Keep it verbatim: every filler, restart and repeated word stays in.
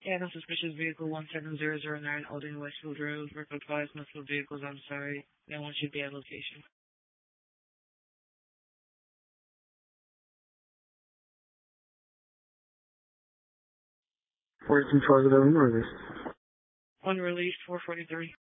Yeah, no suspicious vehicle one seven zero zero nine Alden Westfield Road, record five, multiple vehicles, I'm sorry. No one should be at location. fourteen twelve eleven, release. Unreleased, four forty-three.